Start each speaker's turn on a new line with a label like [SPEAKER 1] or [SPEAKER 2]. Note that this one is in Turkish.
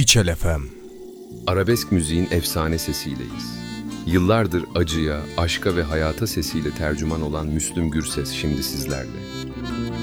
[SPEAKER 1] Seçel FM.
[SPEAKER 2] Arabesk müziğin efsane sesiyleyiz. Yıllardır acıya, aşka ve hayata sesiyle tercüman olan Müslüm Gürses şimdi sizlerle.